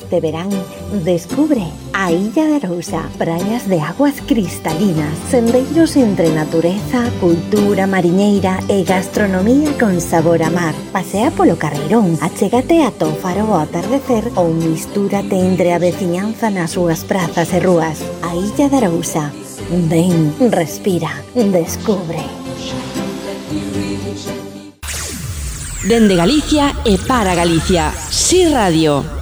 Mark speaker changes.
Speaker 1: este verán, descubre a Illa de Arousa, praias de aguas cristalinas, sendeiros entre natureza, cultura mariñeira e gastronomía con sabor a mar. Pasea polo Carreirón, achégate a Tófaro ao atardecer ou mistúrate entre a veciñanza nas súas prazas e rúas. A Illa de Arousa. Ven, respira, descubre.
Speaker 2: Dende Galicia e para Galicia, Si Radio.